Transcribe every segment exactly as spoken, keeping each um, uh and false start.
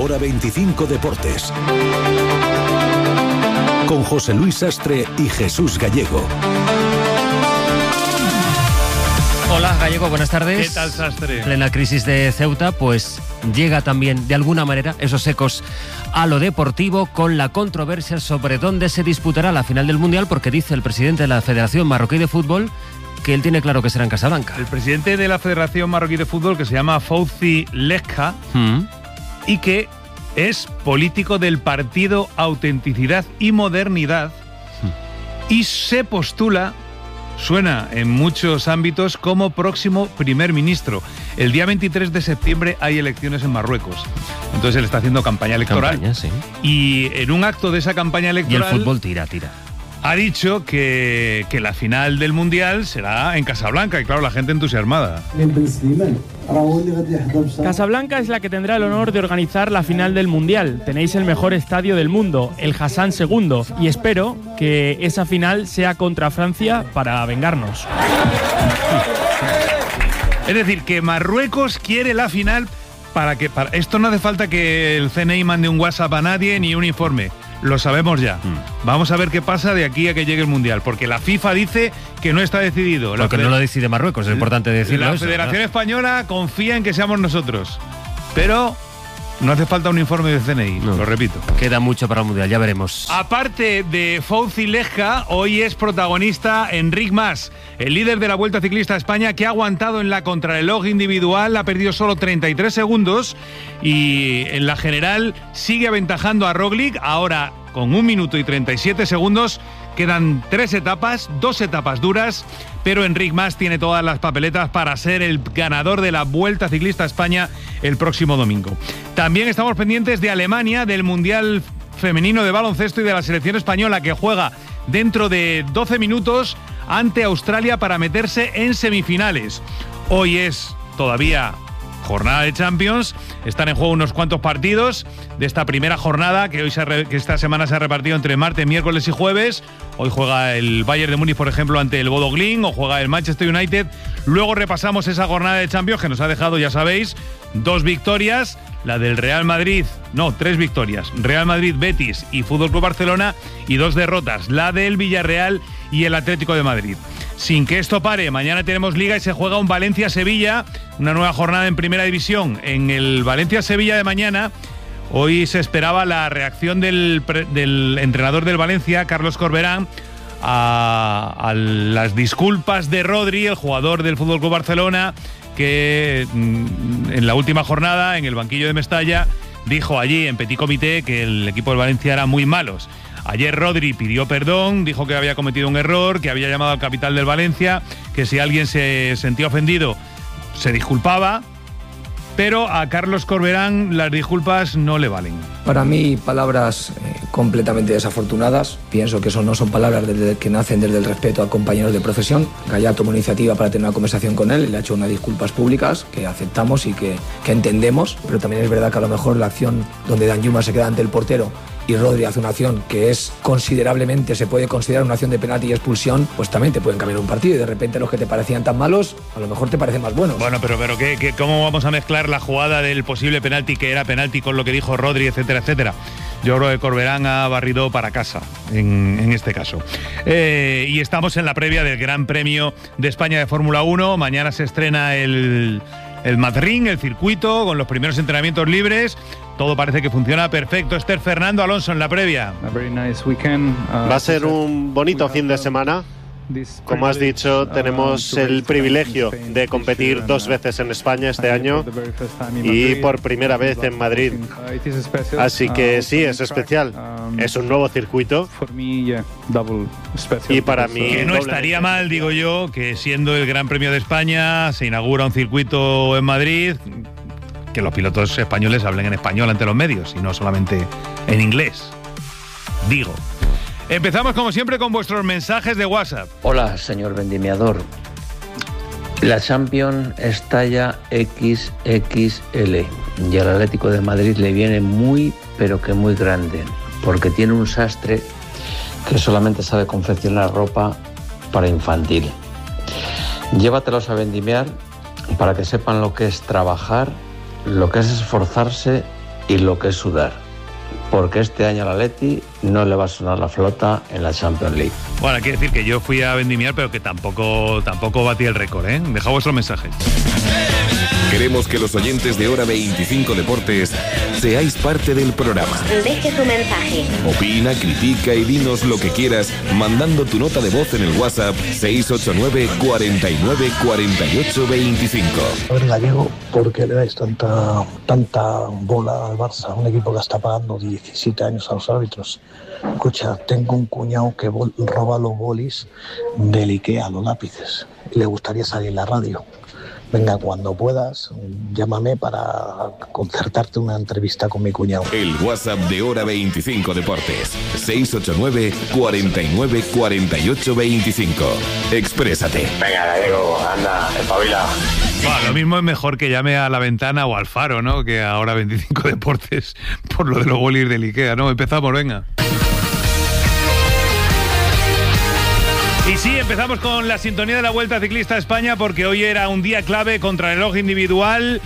Hora veinticinco Deportes. Con José Luis Sastre y Jesús Gallego. Hola Gallego, buenas tardes. ¿Qué tal, Sastre? Plena crisis de Ceuta, pues llega también de alguna manera esos ecos a lo deportivo con la controversia sobre dónde se disputará la final del Mundial, porque dice el presidente de la Federación Marroquí de Fútbol que él tiene claro que será en Casablanca. El presidente de la Federación Marroquí de Fútbol, que se llama Fouzi Lejka, ¿Mm? y que es político del partido Autenticidad y Modernidad, ¿Mm? y se postula, suena en muchos ámbitos, como próximo primer ministro. El día veintitrés de septiembre hay elecciones en Marruecos. Entonces él está haciendo campaña electoral. Campaña, sí. Y en un acto de esa campaña electoral... Y el fútbol tira, tira. Ha dicho que, que la final del Mundial será en Casablanca. Y claro, la gente entusiasmada. Casablanca es la que tendrá el honor de organizar la final del Mundial. Tenéis el mejor estadio del mundo, el Hassan segundo. Y espero que esa final sea contra Francia para vengarnos. Es decir, que Marruecos quiere la final para que... Para, esto no hace falta que el C N I mande un WhatsApp a nadie ni un informe. Lo sabemos ya. Mm. Vamos a ver qué pasa de aquí a que llegue el Mundial, porque la FIFA dice que no está decidido. Porque la no lo decide Marruecos, es importante decirlo. La eso, Federación ¿no? Española confía en que seamos nosotros, pero no hace falta un informe del C N I, no. Lo repito. Queda mucho para el Mundial, ya veremos. Aparte de Fouzi Lejka, hoy es protagonista Enric Mas, el líder de la Vuelta Ciclista a España, que ha aguantado en la contrarreloj individual, ha perdido solo treinta y tres segundos y en la general sigue aventajando a Roglic. Ahora, con un minuto y treinta y siete segundos, quedan tres etapas, dos etapas duras, pero Enric Mas tiene todas las papeletas para ser el ganador de la Vuelta Ciclista a España el próximo domingo. También estamos pendientes de Alemania, del Mundial Femenino de Baloncesto y de la selección española, que juega dentro de doce minutos ante Australia para meterse en semifinales. Hoy es todavía jornada de Champions, están en juego unos cuantos partidos de esta primera jornada que hoy se re, que esta semana se ha repartido entre martes, miércoles y jueves. Hoy juega el Bayern de Múnich, por ejemplo, ante el Bodo Glimt, o juega el Manchester United. Luego repasamos esa jornada de Champions que nos ha dejado, ya sabéis, dos victorias, la del Real Madrid, no, tres victorias, Real Madrid, Betis y Fútbol Club Barcelona, y dos derrotas, la del Villarreal y el Atlético de Madrid. Sin que esto pare, mañana tenemos Liga y se juega un Valencia-Sevilla, una nueva jornada en Primera División. En el Valencia-Sevilla de mañana, hoy se esperaba la reacción del, del entrenador del Valencia, Carlos Corberán, a, a las disculpas de Rodri, el jugador del F C Barcelona, que en la última jornada, en el banquillo de Mestalla, dijo allí en Petit Comité que el equipo del Valencia era muy malos. Ayer Rodri pidió perdón, dijo que había cometido un error, que había llamado al capitán del Valencia, que si alguien se sentía ofendido se disculpaba, pero a Carlos Corberán las disculpas no le valen. Para mí, palabras eh, completamente desafortunadas. Pienso que eso no son palabras desde, que nacen desde el respeto a compañeros de profesión. Gallar tomó iniciativa para tener una conversación con él, le ha hecho unas disculpas públicas que aceptamos y que, que entendemos, pero también es verdad que a lo mejor la acción donde Danjuma se queda ante el portero y Rodri hace una acción que es considerablemente, se puede considerar una acción de penalti y expulsión, pues también te pueden cambiar un partido y de repente los que te parecían tan malos, a lo mejor te parecen más buenos. Bueno, pero, pero ¿qué, qué, ¿cómo vamos a mezclar la jugada del posible penalti que era penalti con lo que dijo Rodri, etcétera, etcétera? Yo creo que Corberán ha barrido para casa en, en este caso. Eh, y estamos en la previa del Gran Premio de España de Fórmula uno. Mañana se estrena el... el Madrid, el circuito, con los primeros entrenamientos libres. Todo parece que funciona perfecto. Esther Fernando Alonso en la previa. Va a ser un bonito fin de semana. Como has dicho, tenemos el privilegio de competir dos veces en España este año y por primera vez en Madrid. Así que sí, es especial. Es un nuevo circuito y para mí... Que no estaría mal, digo yo, que siendo el Gran Premio de España se inaugura un circuito en Madrid, que los pilotos españoles hablen en español ante los medios y no solamente en inglés. Digo. Empezamos como siempre con vuestros mensajes de WhatsApp. Hola, señor vendimiador. La Champions está ya equis equis ele y al Atlético de Madrid le viene muy, pero que muy grande, porque tiene un sastre que solamente sabe confeccionar ropa para infantil. Llévatelos a vendimiar para que sepan lo que es trabajar, lo que es esforzarse y lo que es sudar. Porque este año al Atleti no le va a sonar la flauta en la Champions League. Bueno, quiere decir que yo fui a vendimiar, pero que tampoco, tampoco batí el récord, ¿eh? Deja vuestro mensaje. Queremos que los oyentes de Hora veinticinco Deportes seáis parte del programa. Deje su mensaje. Opina, critica y dinos lo que quieras mandando tu nota de voz en el WhatsApp seis ocho nueve, cuarenta y nueve, cuarenta y ocho, veinticinco. A ver, Gallego, ¿por qué le dais tanta, tanta bola al Barça? Un equipo que está pagando diecisiete años a los árbitros. Escucha, tengo un cuñado que bol, roba los bolis del Ikea, los lápices, y le gustaría salir en la radio. Venga, cuando puedas, llámame para concertarte una entrevista con mi cuñado. El WhatsApp de Hora veinticinco Deportes, seis ocho nueve, cuarenta y nueve, cuarenta y ocho, veinticinco. Exprésate. Venga, Gallego, anda, espabila. Bueno, lo mismo es mejor que llame a La Ventana o al Faro, ¿no? Que a Hora veinticinco Deportes por lo de los bolis del Ikea, ¿no? Empezamos, venga. Y sí, empezamos con la sintonía de la Vuelta Ciclista a España porque hoy era un día clave contra el reloj individual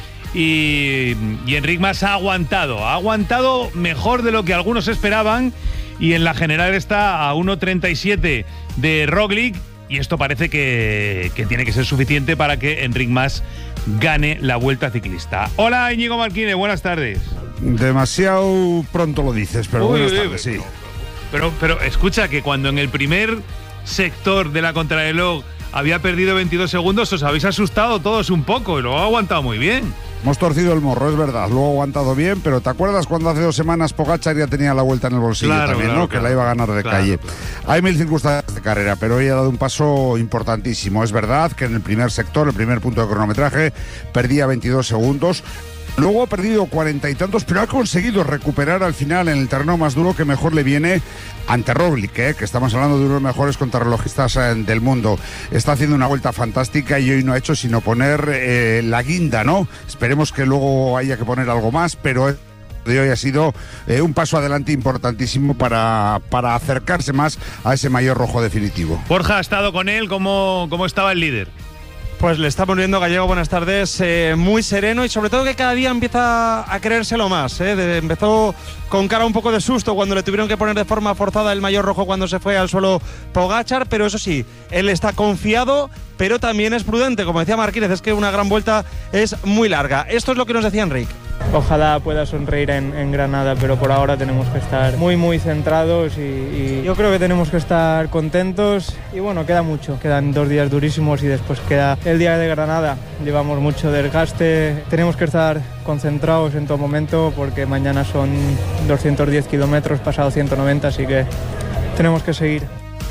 y, y Enric Mas ha aguantado. Ha aguantado mejor de lo que algunos esperaban y en la general está a uno treinta y siete de Roglic y esto parece que, que tiene que ser suficiente para que Enric Mas gane la Vuelta Ciclista. Hola, Íñigo Marquínez, buenas tardes. Demasiado pronto lo dices, pero Uy, buenas uy, tardes, sí. Pero, pero escucha que cuando en el primer sector de la contrarreloj había perdido veintidós segundos, os habéis asustado todos un poco y luego ha aguantado muy bien. Hemos torcido el morro, es verdad, luego ha aguantado bien, pero ¿te acuerdas cuando hace dos semanas Pogačar ya tenía la vuelta en el bolsillo claro, también, claro, ¿no? Claro, que la iba a ganar de claro, calle. Claro. Hay mil circunstancias de carrera, pero hoy ha dado un paso importantísimo. Es verdad que en el primer sector, el primer punto de cronometraje, perdía veintidós segundos. Luego ha perdido cuarenta y tantos, pero ha conseguido recuperar al final en el terreno más duro que mejor le viene ante Roglic, ¿eh? que estamos hablando de uno de los mejores contrarrelojistas eh, del mundo. Está haciendo una vuelta fantástica y hoy no ha hecho sino poner eh, la guinda, ¿no? Esperemos que luego haya que poner algo más, pero de hoy ha sido eh, un paso adelante importantísimo para, para acercarse más a ese maillot rojo definitivo. Borja ha estado con él, ¿cómo, cómo estaba el líder? Pues le estamos viendo, Gallego, buenas tardes, eh, muy sereno y sobre todo que cada día empieza a creérselo más. Eh, de, empezó con cara un poco de susto cuando le tuvieron que poner de forma forzada el maillot rojo cuando se fue al suelo Pogačar, pero eso sí, él está confiado, pero también es prudente. Como decía Marquínez, es que una gran vuelta es muy larga. Esto es lo que nos decía Enric. Ojalá pueda sonreír en, en Granada, pero por ahora tenemos que estar muy muy centrados y, y yo creo que tenemos que estar contentos y bueno, queda mucho, quedan dos días durísimos y después queda el día de Granada. Llevamos mucho desgaste, tenemos que estar concentrados en todo momento porque mañana son doscientos diez kilómetros, pasado ciento noventa, así que tenemos que seguir.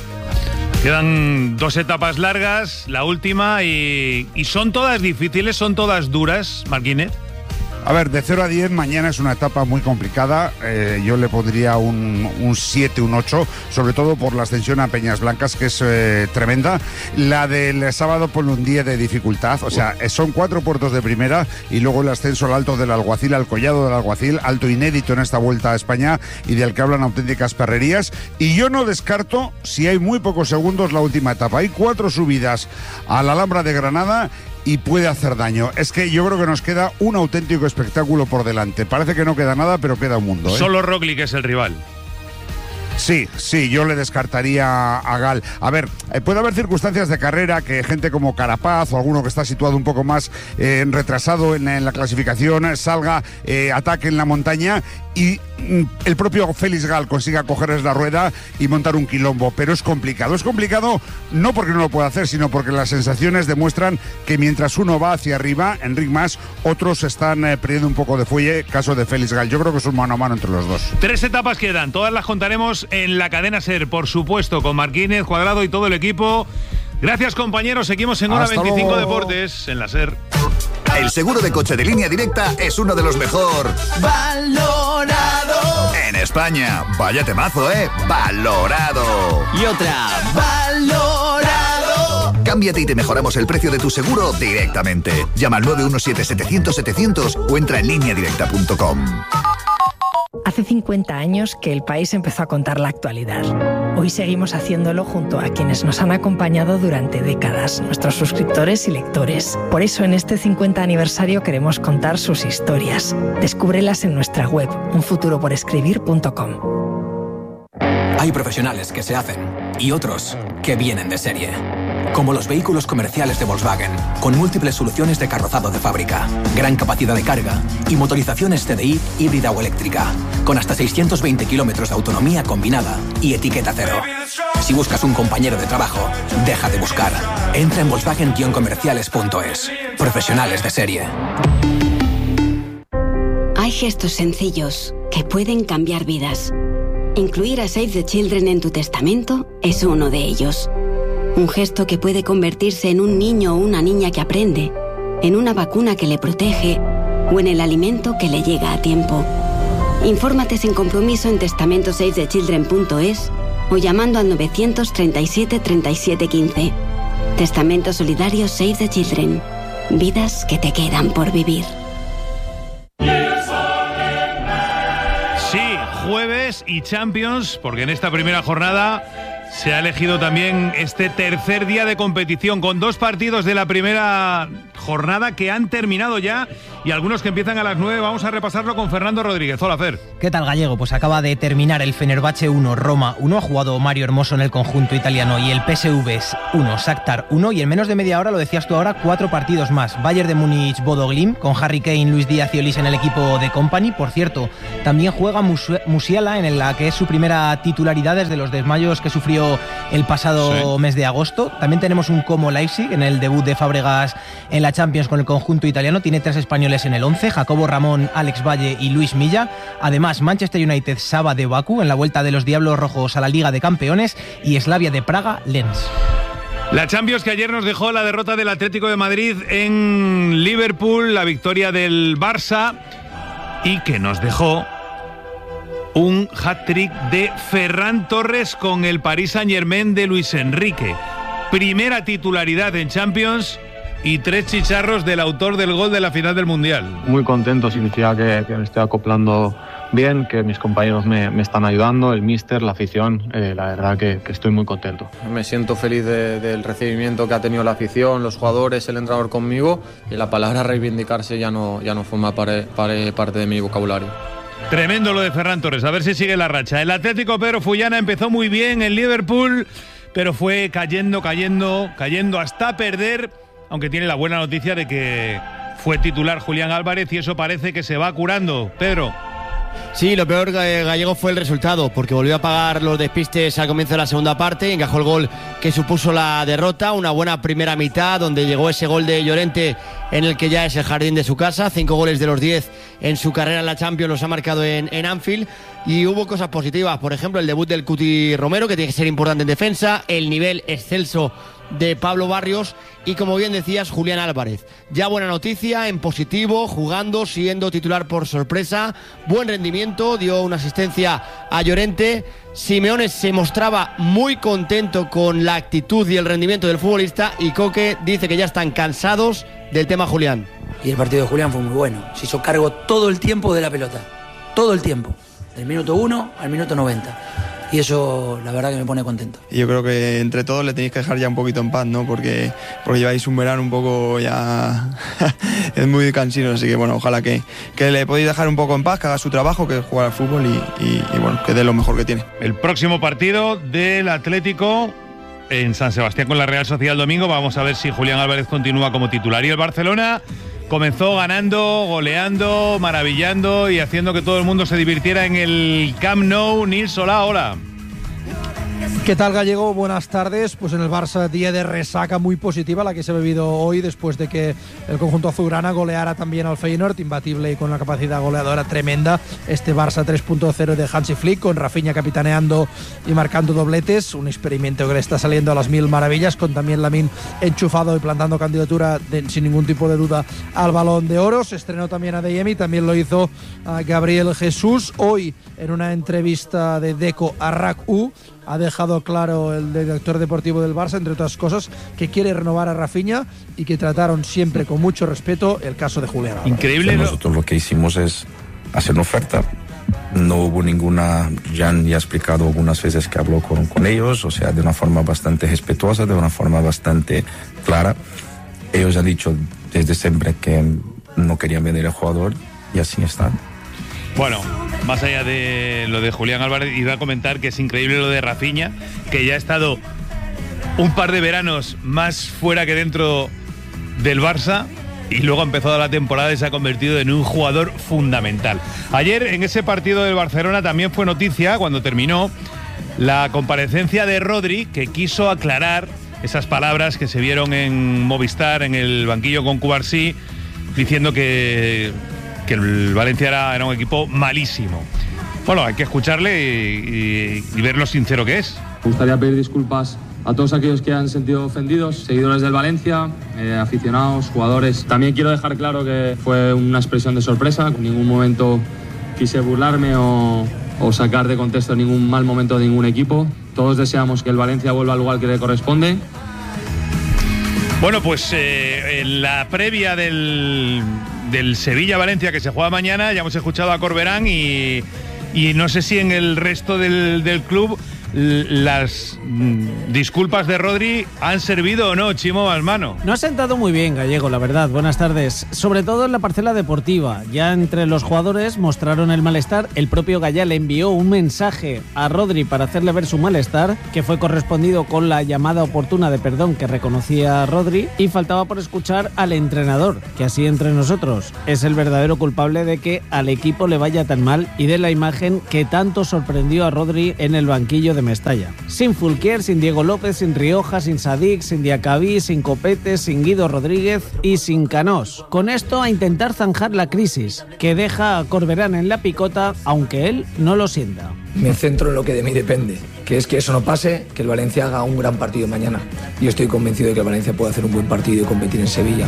Quedan dos etapas largas, la última, y, y son todas difíciles, son todas duras, Marquínez. A ver, de cero a diez mañana es una etapa muy complicada, eh, yo le pondría un, un siete, un ocho, sobre todo por la ascensión a Peñas Blancas, que es eh, tremenda. La del sábado pone un diez de dificultad, o sea, son cuatro puertos de primera y luego el ascenso al Alto del Alguacil, al Collado del Alguacil, alto inédito en esta Vuelta a España y del que hablan auténticas perrerías. Y yo no descarto, si hay muy pocos segundos, la última etapa. Hay cuatro subidas a la Alhambra de Granada y puede hacer daño. Es que yo creo que nos queda un auténtico espectáculo por delante. Parece que no queda nada, pero queda un mundo, ¿eh? Solo Roglic es el rival. Sí, sí, yo le descartaría a Gal. A ver, eh, puede haber circunstancias de carrera que gente como Carapaz o alguno que está situado un poco más eh, retrasado en, en la clasificación salga, eh, ataque en la montaña y mm, el propio Félix Gal consiga cogerles la rueda y montar un quilombo, pero es complicado. Es complicado no porque no lo pueda hacer, sino porque las sensaciones demuestran que mientras uno va hacia arriba, Enric Mas, otros están eh, perdiendo un poco de fuelle, caso de Félix Gal. Yo creo que es un mano a mano entre los dos. Tres etapas quedan, todas las contaremos en la cadena SER, por supuesto, con Marquínez, Cuadrado y todo el equipo. Gracias, compañeros. Seguimos en Hora veinticinco Deportes en la SER. El seguro de coche de Línea Directa es uno de los mejor valorado en España. Vaya temazo, ¿eh? Valorado. Y otra, valorado. Cámbiate y te mejoramos el precio de tu seguro directamente. Llama al nueve uno siete, setecientos, setecientos o entra en línea directa punto com. Hace cincuenta años que El País empezó a contar la actualidad. Hoy seguimos haciéndolo junto a quienes nos han acompañado durante décadas, nuestros suscriptores y lectores. Por eso en este cincuenta aniversario queremos contar sus historias. Descúbrelas en nuestra web, un futuro por escribir punto com. Hay profesionales que se hacen y otros que vienen de serie. Como los vehículos comerciales de Volkswagen, con múltiples soluciones de carrozado de fábrica, gran capacidad de carga y motorizaciones T D I híbrida o eléctrica, con hasta seiscientos veinte kilómetros de autonomía combinada y etiqueta cero. Si buscas un compañero de trabajo, deja de buscar. Entra en volkswagen guion comerciales punto es. Profesionales de serie. Hay gestos sencillos que pueden cambiar vidas. Incluir a Save the Children en tu testamento es uno de ellos. Un gesto que puede convertirse en un niño o una niña que aprende, en una vacuna que le protege o en el alimento que le llega a tiempo. Infórmate sin compromiso en testamento save the children punto es o llamando al novecientos treinta y siete treinta y siete quince. Testamento solidario Save the Children. Vidas que te quedan por vivir. Sí, jueves y Champions, porque en esta primera jornada se ha elegido también este tercer día de competición con dos partidos de la primera jornada que han terminado ya y algunos que empiezan a las nueve. Vamos a repasarlo con Fernando Rodríguez. Hola, Fer. ¿Qué tal, Gallego? Pues acaba de terminar el Fenerbahce uno, Roma uno. Ha jugado Mario Hermoso en el conjunto italiano y el P S V uno, Shakhtar uno. Y en menos de media hora, lo decías tú ahora, cuatro partidos más. Bayern de Múnich, Bodo Glimt, con Harry Kane, Luis Díaz y Olise en el equipo de Company. Por cierto, también juega Musiala, en la que es su primera titularidad desde los desmayos que sufrió el pasado sí. mes de agosto. También tenemos un Como Leipzig en el debut de Fábregas en la Champions con el conjunto italiano. Tiene tres españoles en el once, Jacobo Ramón, Alex Valle y Luis Milla. Además, Manchester United, Saba de Baku en la vuelta de los Diablos Rojos a la Liga de Campeones y Slavia de Praga, Lens. La Champions que ayer nos dejó la derrota del Atlético de Madrid en Liverpool, la victoria del Barça y que nos dejó un hat-trick de Ferran Torres con el Paris Saint-Germain de Luis Enrique. Primera titularidad en Champions y tres chicharros del autor del gol de la final del Mundial. Muy contento, significa que, que me estoy acoplando bien, que mis compañeros me, me están ayudando, el míster, la afición, eh, la verdad que, que estoy muy contento. Me siento feliz de, del recibimiento que ha tenido la afición, los jugadores, el entrenador conmigo, y la palabra reivindicarse ya no, ya no forma pare, pare, parte de mi vocabulario. Tremendo lo de Ferran Torres, a ver si sigue la racha. El Atlético Pedro Fullana empezó muy bien en Liverpool, pero fue cayendo, cayendo, cayendo hasta perder, aunque tiene la buena noticia de que fue titular Julián Álvarez y eso parece que se va curando. Pedro. Sí, lo peor, Gallego, fue el resultado, porque volvió a pagar los despistes al comienzo de la segunda parte, encajó el gol que supuso la derrota, una buena primera mitad donde llegó ese gol de Llorente en el que ya es el jardín de su casa, cinco goles de los diez en su carrera en la Champions los ha marcado en, en Anfield, y hubo cosas positivas, por ejemplo el debut del Cuti Romero, que tiene que ser importante en defensa, el nivel excelso de Pablo Barrios y, como bien decías, Julián Álvarez. Ya buena noticia, en positivo, jugando, siendo titular por sorpresa, buen rendimiento, dio una asistencia a Llorente. Simeone se mostraba muy contento con la actitud y el rendimiento del futbolista y Coque dice que ya están cansados del tema Julián. Y el partido de Julián fue muy bueno, se hizo cargo todo el tiempo de la pelota, todo el tiempo, del minuto uno al minuto noventa. Y eso la verdad que me pone contento. Yo creo que entre todos le tenéis que dejar ya un poquito en paz, ¿no? Porque, porque lleváis un verano un poco ya es muy cansino, así que bueno, ojalá que, que le podéis dejar un poco en paz, que haga su trabajo, que juegue al fútbol y, y, y bueno, que dé lo mejor que tiene. El próximo partido del Atlético en San Sebastián con la Real Sociedad el domingo, vamos a ver si Julián Álvarez continúa como titular. Y el Barcelona comenzó ganando, goleando, maravillando y haciendo que todo el mundo se divirtiera en el Camp Nou. Nils Solá, hola. ¿Qué tal, Gallego? Buenas tardes. Pues en el Barça, día de resaca muy positiva la que se ha vivido hoy después de que el conjunto azulgrana goleara también al Feyenoord, imbatible y con una capacidad goleadora tremenda. Este Barça tres punto cero de Hansi Flick, con Rafinha capitaneando y marcando dobletes, un experimento que le está saliendo a las mil maravillas, con también Lamine enchufado y plantando candidatura de, sin ningún tipo de duda al Balón de Oro. Se estrenó también a Adeyemi, también lo hizo a Gabriel Jesús. Hoy, en una entrevista de Deco a R A C U, ha dejado claro el director deportivo del Barça, entre otras cosas, que quiere renovar a Rafinha y que trataron siempre con mucho respeto el caso de Julián Álvarez. Increíble. Nosotros lo que hicimos es hacer una oferta no hubo ninguna, Jan ya ha explicado algunas veces que habló con, con ellos, o sea, de una forma bastante respetuosa, de una forma bastante clara. Ellos han dicho desde siempre que no querían vender el jugador y así están. Bueno, más allá de lo de Julián Álvarez, iba a comentar que es increíble lo de Rafinha, que ya ha estado un par de veranos más fuera que dentro del Barça y luego ha empezado la temporada y se ha convertido en un jugador fundamental. Ayer en ese partido del Barcelona también fue noticia, cuando terminó, la comparecencia de Rodri, que quiso aclarar esas palabras que se vieron en Movistar, en el banquillo con Cubarsí, diciendo que, que el Valencia era, era un equipo malísimo. Bueno, hay que escucharle y, y, y ver lo sincero que es. Me gustaría pedir disculpas a todos aquellos que han sentido ofendidos, seguidores del Valencia, eh, aficionados, jugadores. También quiero dejar claro que fue una expresión de sorpresa. En ningún momento quise burlarme o, o sacar de contexto ningún mal momento de ningún equipo. Todos deseamos que el Valencia vuelva al lugar que le corresponde. Bueno, pues eh, en la previa del, del Sevilla-Valencia que se juega mañana, ya hemos escuchado a Corberán y, y no sé si en el resto del, del club las mm, disculpas de Rodri han servido o no, Chimo Balmano. No ha sentado muy bien, Gallego, la verdad. Buenas tardes. Sobre todo en la parcela deportiva. Ya entre los jugadores mostraron el malestar. El propio Gallá le envió un mensaje a Rodri para hacerle ver su malestar, que fue correspondido con la llamada oportuna de perdón que reconocía Rodri, y faltaba por escuchar al entrenador, que así entre nosotros es el verdadero culpable de que al equipo le vaya tan mal y de la imagen que tanto sorprendió a Rodri en el banquillo de Mestalla. Sin Fulquier, sin Diego López, sin Rioja, sin Sadik, sin Diacabí, sin Copete, sin Guido Rodríguez y sin Canós. Con esto a intentar zanjar la crisis, que deja a Corberán en la picota, aunque él no lo sienta. Me centro en lo que de mí depende, que es que eso no pase, que el Valencia haga un gran partido mañana. Yo estoy convencido de que el Valencia puede hacer un buen partido y competir en Sevilla.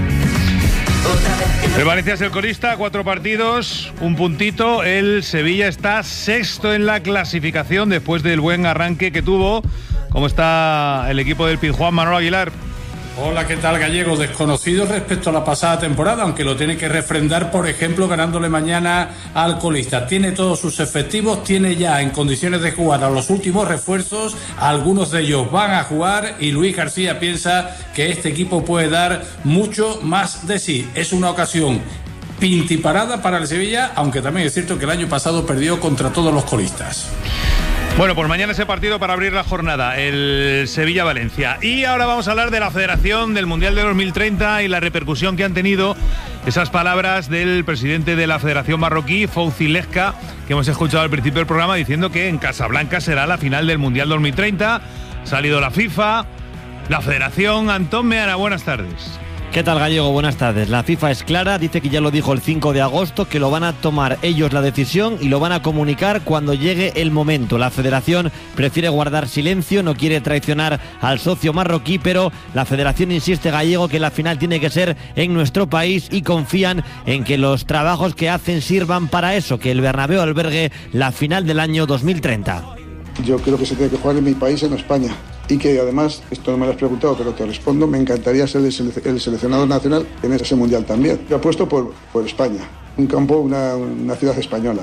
El Valencia es el colista, cuatro partidos, un puntito. El Sevilla está sexto en la clasificación después del buen arranque que tuvo. ¿Cómo está el equipo del Pizjuán, Manolo Aguilar? Hola, ¿qué tal, Gallego? Desconocido respecto a la pasada temporada, aunque lo tiene que refrendar, por ejemplo, ganándole mañana al colista. Tiene todos sus efectivos, tiene ya en condiciones de jugar a los últimos refuerzos, algunos de ellos van a jugar y Luis García piensa que este equipo puede dar mucho más de sí. Es una ocasión pintiparada para el Sevilla, aunque también es cierto que el año pasado perdió contra todos los colistas. Bueno, pues mañana ese partido para abrir la jornada, el Sevilla-Valencia. Y ahora vamos a hablar de la Federación, del Mundial de dos mil treinta y la repercusión que han tenido esas palabras del presidente de la Federación Marroquí, Fouzi Lezka, que hemos escuchado al principio del programa, diciendo que en Casablanca será la final del Mundial dos mil treinta. Ha salido la FIFA, la Federación. Antón Meana, buenas tardes. ¿Qué tal, Gallego? Buenas tardes. La FIFA es clara, dice que ya lo dijo el cinco de agosto, que lo van a tomar ellos la decisión y lo van a comunicar cuando llegue el momento. La Federación prefiere guardar silencio, no quiere traicionar al socio marroquí, pero la Federación insiste, Gallego, que la final tiene que ser en nuestro país y confían en que los trabajos que hacen sirvan para eso, que el Bernabéu albergue la final del año dos mil treinta. Yo creo que se tiene que jugar en mi país, en España. Y que además, esto no me lo has preguntado, pero te respondo, me encantaría ser el, sele- el seleccionador nacional en ese mundial también. Yo apuesto por, por España, un campo, una, una ciudad española.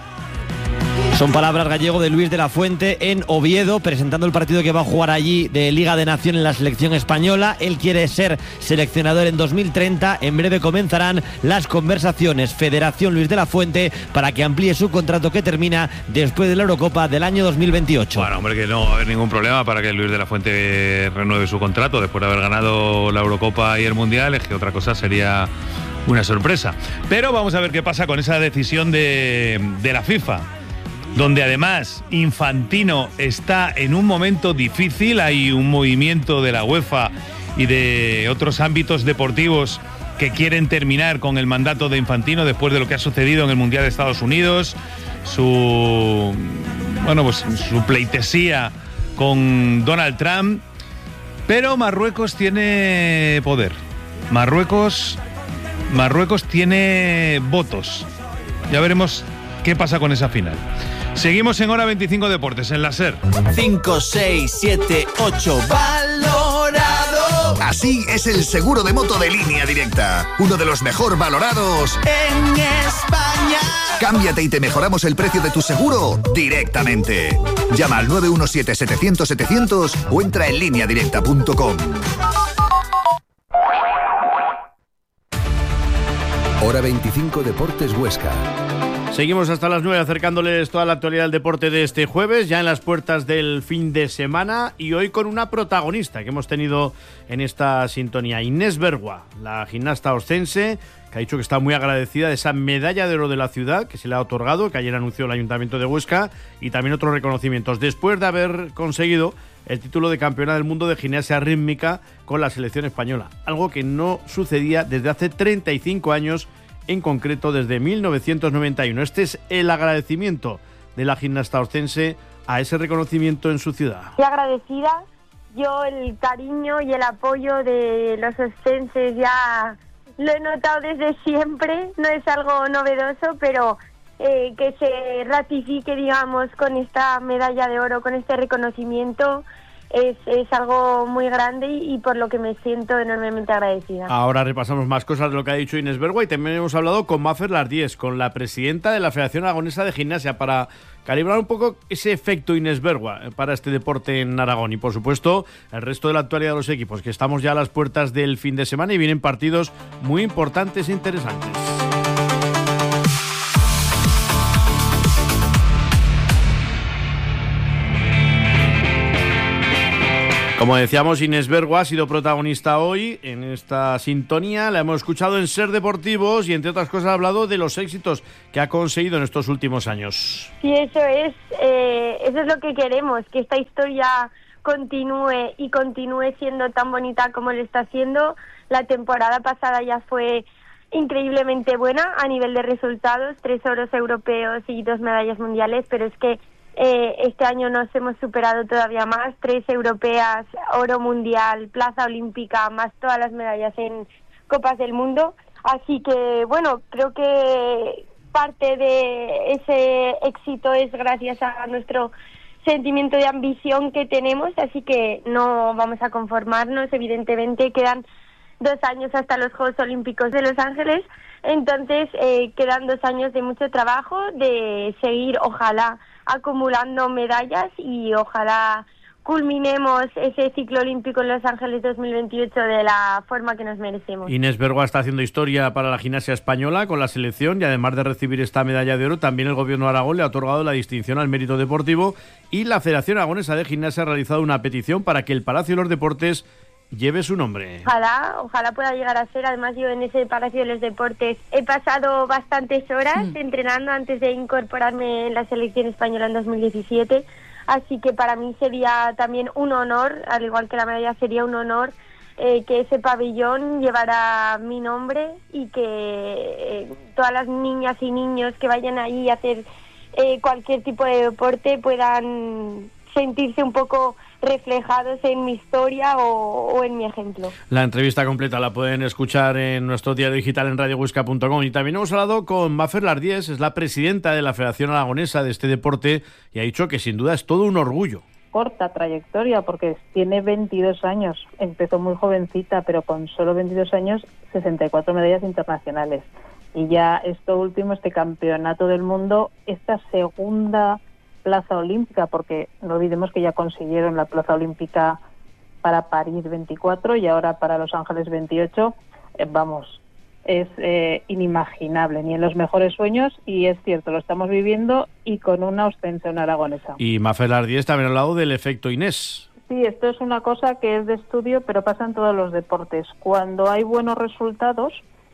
Son palabras, Gallego, de Luis de la Fuente en Oviedo, presentando el partido que va a jugar allí de Liga de Naciones en la selección española. Él quiere ser seleccionador en dos mil treinta. En breve comenzarán las conversaciones Federación Luis de la Fuente para que amplíe su contrato que termina después de la Eurocopa del año dos mil veintiocho. Bueno, hombre, que no va a haber ningún problema para que Luis de la Fuente renueve su contrato después de haber ganado la Eurocopa y el Mundial. Es que otra cosa sería una sorpresa. Pero vamos a ver qué pasa con esa decisión de, de la FIFA, donde además Infantino está en un momento difícil. Hay un movimiento de la UEFA y de otros ámbitos deportivos que quieren terminar con el mandato de Infantino después de lo que ha sucedido en el Mundial de Estados Unidos, su, bueno, pues su pleitesía con Donald Trump. Pero Marruecos tiene poder. Marruecos, Marruecos tiene votos. Ya veremos qué pasa con esa final. Seguimos en Hora veinticinco Deportes, en la SER. cinco, seis, siete, ocho. ¡Valorado! Así es el seguro de moto de Línea Directa. Uno de los mejor valorados en España. Cámbiate y te mejoramos el precio de tu seguro directamente. Llama al nueve uno siete, setecientos, setecientos o entra en línea directa punto com. Hora veinticinco Deportes Huesca. Seguimos hasta las nueve acercándoles toda la actualidad del deporte de este jueves, ya en las puertas del fin de semana, y hoy con una protagonista que hemos tenido en esta sintonía, Inés Bergua, la gimnasta oscense, que ha dicho que está muy agradecida de esa medalla de oro de la ciudad que se le ha otorgado, que ayer anunció el Ayuntamiento de Huesca, y también otros reconocimientos, después de haber conseguido el título de campeona del mundo de gimnasia rítmica con la selección española, algo que no sucedía desde hace treinta y cinco años, en concreto desde mil novecientos noventa y uno. Este es el agradecimiento de la gimnasta oscense a ese reconocimiento en su ciudad. Estoy agradecida. Yo el cariño y el apoyo de los oscenses ya lo he notado desde siempre, no es algo novedoso, pero eh, que se ratifique, digamos, con esta medalla de oro, con este reconocimiento, Es, es algo muy grande y, y por lo que me siento enormemente agradecida. Ahora repasamos más cosas de lo que ha dicho Inés Bergua y también hemos hablado con Mafer Lardíez, con la presidenta de la Federación Aragonesa de Gimnasia, para calibrar un poco ese efecto Inés Bergua para este deporte en Aragón y por supuesto el resto de la actualidad de los equipos, que estamos ya a las puertas del fin de semana y vienen partidos muy importantes e interesantes. Como decíamos, Inés Bergua ha sido protagonista hoy en esta sintonía. La hemos escuchado en Ser Deportivos y, entre otras cosas, ha hablado de los éxitos que ha conseguido en estos últimos años. Sí, eso es, eh, eso es lo que queremos, que esta historia continúe y continúe siendo tan bonita como lo está haciendo. La temporada pasada ya fue increíblemente buena a nivel de resultados, tres oros europeos y dos medallas mundiales, pero es que Eh, este año nos hemos superado todavía más, tres europeas, oro mundial, plaza olímpica, más todas las medallas en Copas del Mundo. Así que, bueno, creo que parte de ese éxito es gracias a nuestro sentimiento de ambición que tenemos, así que no vamos a conformarnos. Evidentemente quedan dos años hasta los Juegos Olímpicos de Los Ángeles, entonces eh, quedan dos años de mucho trabajo, de seguir, ojalá, acumulando medallas y ojalá culminemos ese ciclo olímpico en Los Ángeles dos mil veintiocho de la forma que nos merecemos. Inés Bergua está haciendo historia para la gimnasia española con la selección y además de recibir esta medalla de oro, también el Gobierno de Aragón le ha otorgado la distinción al mérito deportivo y la Federación Aragonesa de Gimnasia ha realizado una petición para que el Palacio de los Deportes lleve su nombre. Ojalá, ojalá pueda llegar a ser. Además, yo en ese Palacio de los Deportes he pasado bastantes horas mm. entrenando antes de incorporarme en la selección española en dos mil diecisiete, así que para mí sería también un honor, al igual que la medalla, sería un honor eh, que ese pabellón llevara mi nombre y que eh, todas las niñas y niños que vayan ahí a hacer eh, cualquier tipo de deporte puedan sentirse un poco reflejados en mi historia o, o en mi ejemplo. La entrevista completa la pueden escuchar en nuestro diario digital en radio huesca punto com y también hemos hablado con Mafer Lardíez, es la presidenta de la Federación Aragonesa de este deporte y ha dicho que sin duda es todo un orgullo. Corta trayectoria porque tiene veintidós años, empezó muy jovencita, pero con solo veintidós años, sesenta y cuatro medallas internacionales. Y ya esto último, este campeonato del mundo, esta segunda plaza olímpica, porque no olvidemos que ya consiguieron la plaza olímpica para París veinticuatro y ahora para Los Ángeles veintiocho, eh, vamos, es eh, inimaginable, ni en los mejores sueños, y es cierto, lo estamos viviendo y con una oscense, una aragonesa. Y Mafer Lardíez también ha hablado del efecto Inés. Sí, esto es una cosa que es de estudio, pero pasa en todos los deportes. Cuando hay buenos resultados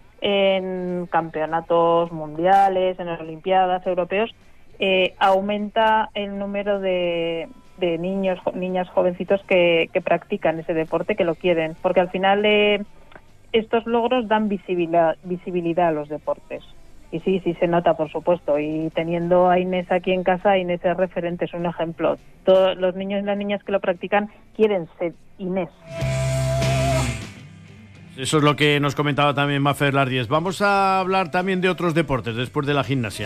en campeonatos mundiales, en las Olimpiadas, europeos, Eh, aumenta el número de, de niños, niñas, jovencitos que, que practican ese deporte, que lo quieren, porque al final eh, estos logros dan visibilidad, visibilidad a los deportes. Y sí, sí se nota, por supuesto, y teniendo a Inés aquí en casa, Inés es referente, es un ejemplo. Todos los niños y las niñas que lo practican quieren ser Inés. Eso es lo que nos comentaba también Mafer Lardíez. Vamos a hablar también de otros deportes después de la gimnasia.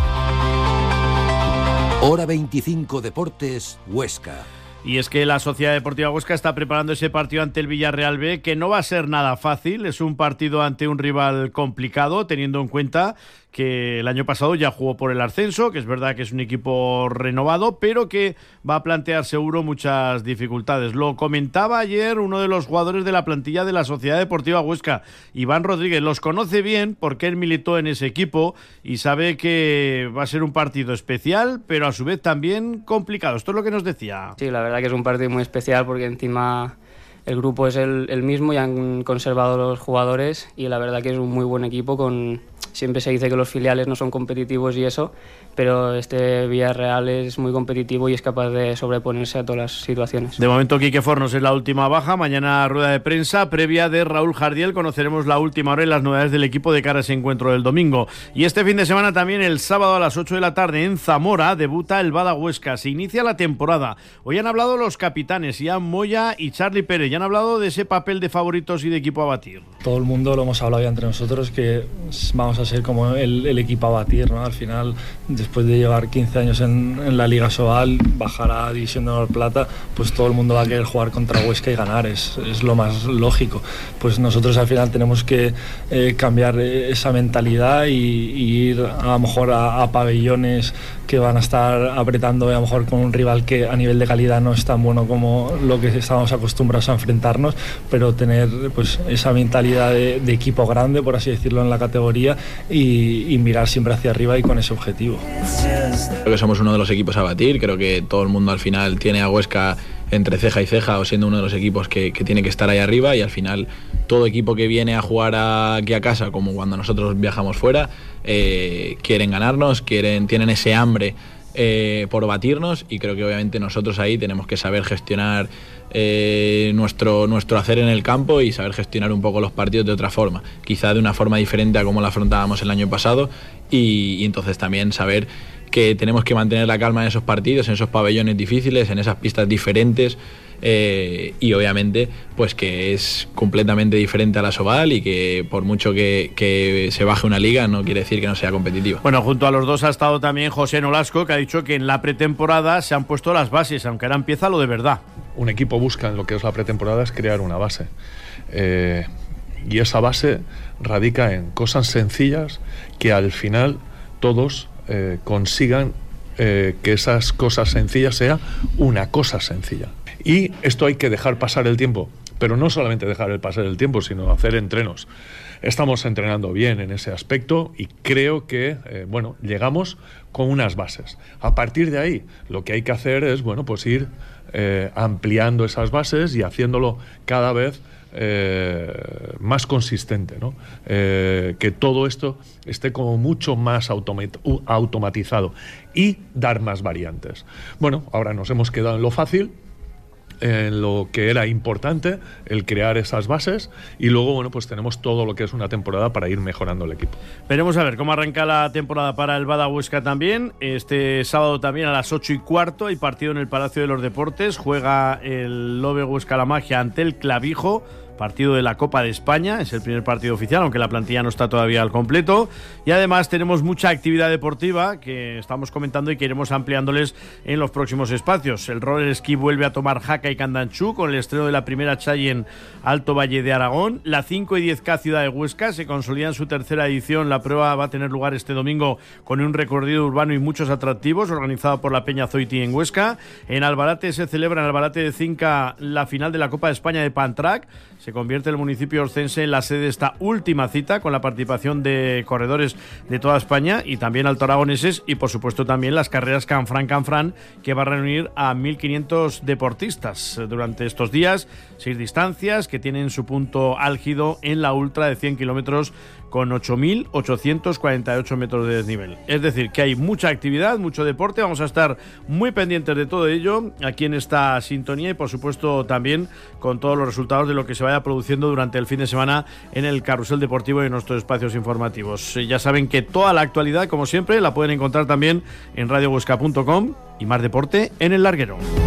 Hora veinticinco Deportes Huesca. Y es que la Sociedad Deportiva Huesca está preparando ese partido ante el Villarreal B, que no va a ser nada fácil. Es un partido ante un rival complicado, teniendo en cuenta que el año pasado ya jugó por el ascenso, que es verdad que es un equipo renovado, pero que va a plantear seguro muchas dificultades. Lo comentaba ayer uno de los jugadores de la plantilla de la Sociedad Deportiva Huesca, Iván Rodríguez. Los conoce bien porque él militó en ese equipo y sabe que va a ser un partido especial, pero a su vez también complicado. Esto es lo que nos decía. Sí, la verdad que es un partido muy especial porque encima el grupo es el, el mismo y han conservado los jugadores y la verdad que es un muy buen equipo. Con siempre se dice que los filiales no son competitivos y eso, pero este Villarreal es muy competitivo y es capaz de sobreponerse a todas las situaciones. De momento Quique Fornos es la última baja. Mañana rueda de prensa previa de Raúl Jardiel. Conoceremos la última hora y las novedades del equipo de cara a ese encuentro del domingo. Y este fin de semana también, el sábado a las ocho de la tarde en Zamora, debuta el Bada Huesca. Se inicia la temporada. Hoy han hablado los capitanes, Ian Moya y Charlie Pérez. Ya han hablado de ese papel de favoritos y de equipo a batir. Todo el mundo lo hemos hablado ya entre nosotros, que vamos a ser como el, el equipo a batir, ¿no? Al final, después de llevar quince años en, en la Liga Sobal, bajar a División de Honor Plata, pues todo el mundo va a querer jugar contra Huesca y ganar, es, es lo más lógico. Pues nosotros al final tenemos que eh, cambiar esa mentalidad y, y ir a lo mejor a, a pabellones que van a estar apretando, a lo mejor con un rival que a nivel de calidad no es tan bueno como lo que estamos acostumbrados a enfrentarnos, pero tener pues esa mentalidad de, de equipo grande, por así decirlo, en la categoría y, y mirar siempre hacia arriba y con ese objetivo. Creo que somos uno de los equipos a batir, creo que todo el mundo al final tiene a Huesca entre ceja y ceja o siendo uno de los equipos que, que tiene que estar ahí arriba, y al final todo equipo que viene a jugar aquí a casa, como cuando nosotros viajamos fuera, eh, quieren ganarnos, quieren, tienen ese hambre eh, por batirnos, y creo que obviamente nosotros ahí tenemos que saber gestionar eh, nuestro, nuestro hacer en el campo y saber gestionar un poco los partidos de otra forma, quizá de una forma diferente a como la afrontábamos el año pasado, y, y entonces también saber que tenemos que mantener la calma en esos partidos, en esos pabellones difíciles, en esas pistas diferentes, eh, y obviamente pues que es completamente diferente a la Sobal, y que por mucho que, que se baje una liga no quiere decir que no sea competitiva. Bueno, junto a los dos ha estado también José Nolasco, que ha dicho que en la pretemporada se han puesto las bases, aunque ahora empieza lo de verdad. Un equipo busca en lo que es la pretemporada es crear una base, eh, y esa base radica en cosas sencillas que al final todos Eh, consigan eh, que esas cosas sencillas sea una cosa sencilla. Y esto hay que dejar pasar el tiempo, pero no solamente dejar el pasar el tiempo, sino hacer entrenos. Estamos entrenando bien en ese aspecto y creo que eh, bueno, llegamos con unas bases. A partir de ahí, lo que hay que hacer es bueno, pues ir eh, ampliando esas bases y haciéndolo cada vez Eh, más consistente, ¿no? Eh, que todo esto esté como mucho más automat- automatizado y dar más variantes. Bueno, ahora nos hemos quedado en lo fácil, en lo que era importante, el crear esas bases, y luego bueno, pues tenemos todo lo que es una temporada para ir mejorando el equipo. Veremos a ver cómo arranca la temporada para el Bada Huesca también. Este sábado también a las ocho y cuarto hay partido en el Palacio de los Deportes. Juega el Lobe Huesca La Magia ante el Clavijo, partido de la Copa de España, es el primer partido oficial, aunque la plantilla no está todavía al completo, y además tenemos mucha actividad deportiva que estamos comentando y que iremos ampliándoles en los próximos espacios. El roller esquí vuelve a tomar Jaca y Candanchú con el estreno de la primera Chay en Alto Valle de Aragón. La cinco y diez K Ciudad de Huesca se consolida en su tercera edición. La prueba va a tener lugar este domingo con un recorrido urbano y muchos atractivos, organizado por la Peña Zoiti en Huesca. En Albarate se celebra en Albarate de Cinca la final de la Copa de España de Pantrack. Se convierte el municipio orcense en la sede de esta última cita, con la participación de corredores de toda España y también altoaragoneses, y por supuesto también las carreras Canfrán Canfrán, que va a reunir a mil quinientos deportistas durante estos días. Seis distancias que tienen su punto álgido en la ultra de cien kilómetros con ocho mil ochocientos cuarenta y ocho metros de desnivel. Es decir, que hay mucha actividad, mucho deporte. Vamos a estar muy pendientes de todo ello aquí en esta sintonía, y por supuesto también con todos los resultados de lo que se vaya produciendo durante el fin de semana en el carrusel deportivo y en nuestros espacios informativos. Ya saben que toda la actualidad, como siempre, la pueden encontrar también en radio huesca punto com, y más deporte en El Larguero.